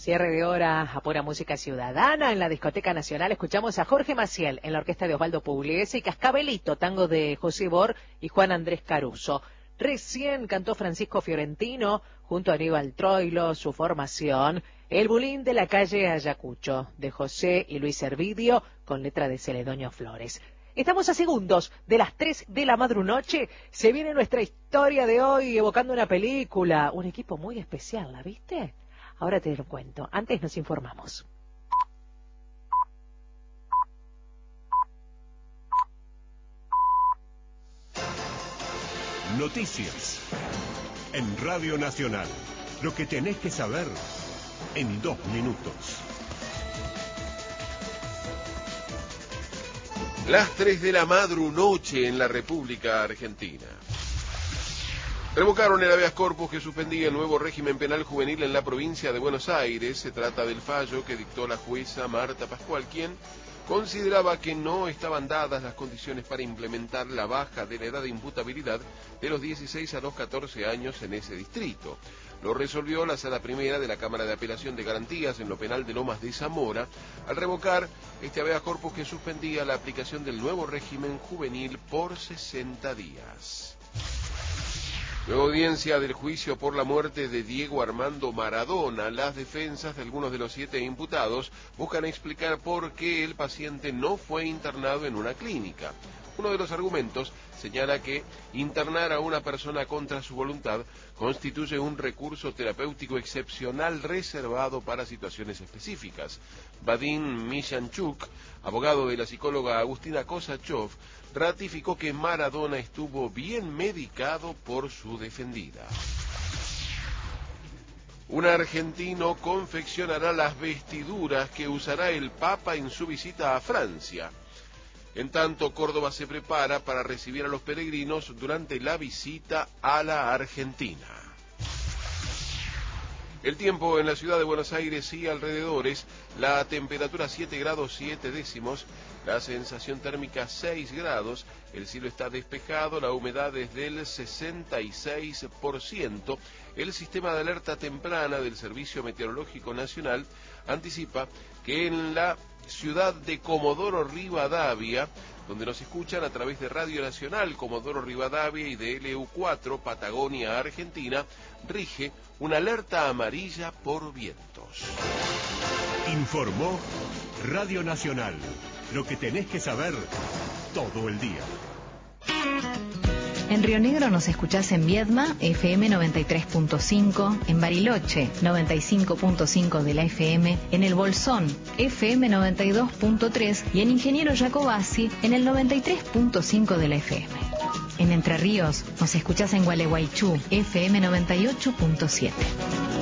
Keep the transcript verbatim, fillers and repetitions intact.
Cierre de hora a pura música ciudadana en la Discoteca Nacional. Escuchamos a Jorge Maciel en la orquesta de Osvaldo Pugliese y Cascabelito, tango de José Bor y Juan Andrés Caruso. Recién cantó Francisco Fiorentino junto a Aníbal Troilo, su formación, El Bulín de la calle Ayacucho, de José y Luis Hervidio, con letra de Celedonio Flores. Estamos a segundos de las tres de la madrunoche. Se viene nuestra historia de hoy evocando una película, un equipo muy especial, ¿la viste? Ahora te lo cuento. Antes nos informamos. Noticias en Radio Nacional. Lo que tenés que saber en dos minutos. Las tres de la madrunoche en la República Argentina. Revocaron el habeas corpus que suspendía el nuevo régimen penal juvenil en la provincia de Buenos Aires. Se trata del fallo que dictó la jueza Marta Pascual, quien consideraba que no estaban dadas las condiciones para implementar la baja de la edad de imputabilidad de los dieciséis a los catorce años en ese distrito. Lo resolvió la Sala Primera de la Cámara de Apelación de Garantías en lo penal de Lomas de Zamora, al revocar este habeas corpus que suspendía la aplicación del nuevo régimen juvenil por sesenta días. Nueva audiencia del juicio por la muerte de Diego Armando Maradona. Las defensas de algunos de los siete imputados buscan explicar por qué el paciente no fue internado en una clínica. Uno de los argumentos señala que internar a una persona contra su voluntad constituye un recurso terapéutico excepcional reservado para situaciones específicas. Vadim Mishanchuk, abogado de la psicóloga Agustina Kosachov, ratificó que Maradona estuvo bien medicado por su defendida. Un argentino confeccionará las vestiduras que usará el Papa en su visita a Francia. En tanto, Córdoba se prepara para recibir a los peregrinos durante la visita a la Argentina. El tiempo en la ciudad de Buenos Aires y alrededores, la temperatura siete grados siete décimos, la sensación térmica seis grados, el cielo está despejado, la humedad es del sesenta y seis por ciento. El sistema de alerta temprana del Servicio Meteorológico Nacional anticipa que en la ciudad de Comodoro Rivadavia, donde nos escuchan a través de Radio Nacional Comodoro Rivadavia y de L U cuatro Patagonia Argentina, rige una alerta amarilla por vientos. Informó Radio Nacional. Lo que tenés que saber todo el día. En Río Negro nos escuchás en Viedma, F M noventa y tres punto cinco, en Bariloche, noventa y cinco punto cinco de la F M, en El Bolsón, F M noventa y dos punto tres y en Ingeniero Jacobasi, en el noventa y tres punto cinco de la F M. En Entre Ríos nos escuchás en Gualeguaychú, F M noventa y ocho punto siete.